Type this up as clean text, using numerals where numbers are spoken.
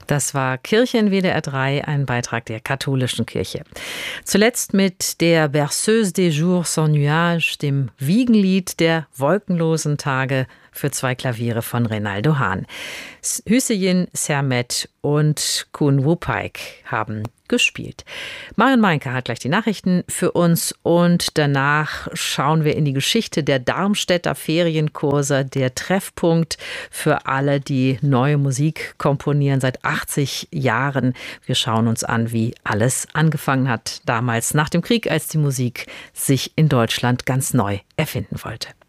Das war Kirche in WDR 3, ein Beitrag der katholischen Kirche. Zuletzt mit der Berceuse des jours sans nuages, dem Wiegenlied der wolkenlosen Tage für 2 Klaviere von Reynaldo Hahn. Hüseyin Sermet und Kun Wupayk haben gespielt. Marion Meinke hat gleich die Nachrichten für uns und danach schauen wir in die Geschichte der Darmstädter Ferienkurse, der Treffpunkt für alle, die neue Musik komponieren seit 80 Jahren. Wir schauen uns an, wie alles angefangen hat damals nach dem Krieg, als die Musik sich in Deutschland ganz neu erfinden wollte.